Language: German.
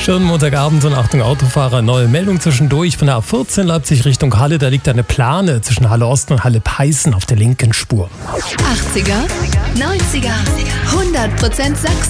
Schönen Montagabend und Achtung Autofahrer, neue Meldung zwischendurch von der A14 Leipzig Richtung Halle. Da liegt eine Plane zwischen Halle Osten und Halle Peißen auf der linken Spur. 80er, 90er, 100% Sachsen.